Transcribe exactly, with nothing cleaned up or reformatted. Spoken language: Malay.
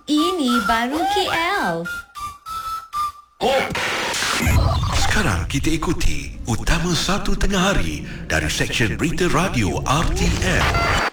Ini baru K L. Sekarang kita ikuti Utama Satu Tengah Hari dari Seksyen Berita Radio R T M.